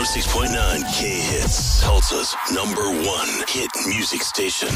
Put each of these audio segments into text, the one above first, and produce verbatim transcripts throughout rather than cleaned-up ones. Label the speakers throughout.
Speaker 1: six point nine K-Hits, Tulsa's number one hit music station.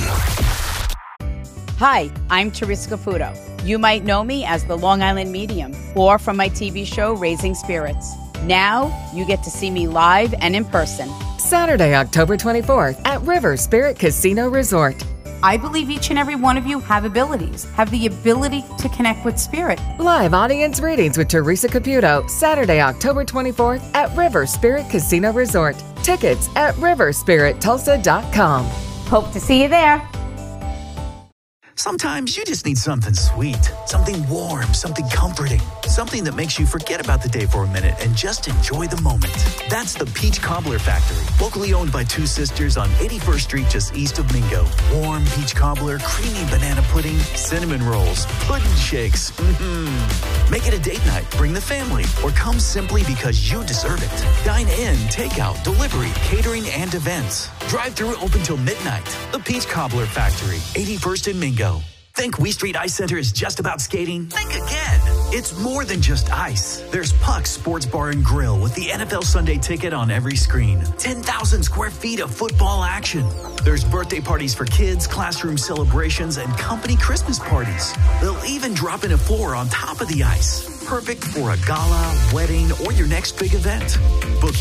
Speaker 2: Hi, I'm Teresa Caputo. You might know me as the Long Island Medium or from my T V show Raising Spirits. Now you get to see me live and in person.
Speaker 3: Saturday, October twenty-fourth at River Spirit Casino Resort.
Speaker 2: I believe each and every one of you have abilities, have the ability to connect with spirit.
Speaker 3: Live audience readings with Teresa Caputo, Saturday, October twenty-fourth at River Spirit Casino Resort. Tickets at river spirit tulsa dot com.
Speaker 2: Hope to see you there.
Speaker 4: Sometimes you just need something sweet, something warm, something comforting, something that makes you forget about the day for a minute and just enjoy the moment. That's the Peach Cobbler Factory, locally owned by two sisters on eighty-first Street just east of Mingo. Warm peach cobbler, creamy banana pudding, cinnamon rolls, pudding shakes. Mm-hmm. Make it a date night, bring the family, or come simply because you deserve it. Dine in, takeout, delivery, catering, and events. Drive-through open till midnight. The Peach Cobbler Factory, eighty-first in Mingo. Think Wee Street Ice Center is just about skating? Think again. It's more than just ice. There's Puck's Sports Bar and Grill with the N F L Sunday Ticket on every screen. ten thousand square feet of football action. There's birthday parties for kids, classroom celebrations, and company Christmas parties. They'll even drop in a floor on top of the ice. Perfect for a gala, wedding, or your next big event. Book